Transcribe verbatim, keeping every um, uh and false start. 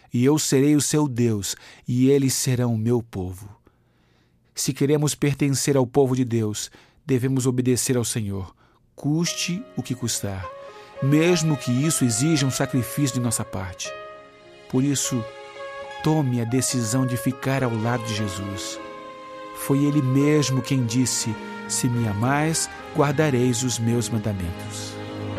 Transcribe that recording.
e eu serei o seu Deus, e eles serão o meu povo. Se queremos pertencer ao povo de Deus, devemos obedecer ao Senhor, custe o que custar, mesmo que isso exija um sacrifício de nossa parte. Por isso, tome a decisão de ficar ao lado de Jesus. Foi Ele mesmo quem disse: se me amais, guardareis os meus mandamentos.